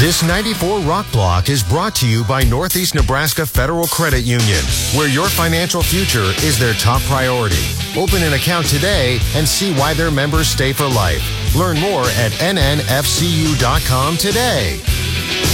This 94 Rock Block is brought to you by Northeast Nebraska Federal Credit Union, where your financial future is their top priority. Open an account today and see why their members stay for life. Learn more at nnfcu.com today.